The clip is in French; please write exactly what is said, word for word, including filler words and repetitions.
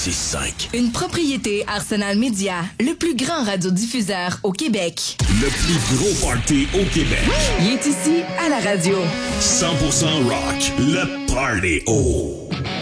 six cinq. Une propriété Arsenal Media, le plus grand radiodiffuseur au Québec. Le plus gros party au Québec. Il est ici à la radio. cent pour cent rock, le Party O.